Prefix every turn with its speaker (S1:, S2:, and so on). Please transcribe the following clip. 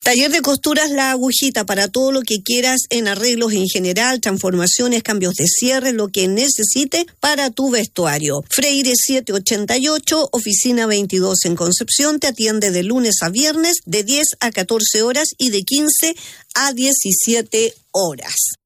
S1: Taller de Costuras La Agujita, para todo lo que quieras en arreglos en general, transformaciones, cambios de cierre, lo que necesite para tu vestuario. Freire 788, oficina 22 en Concepción, te atiende de lunes a viernes de 10 a 14 horas y de 15 a 17 horas.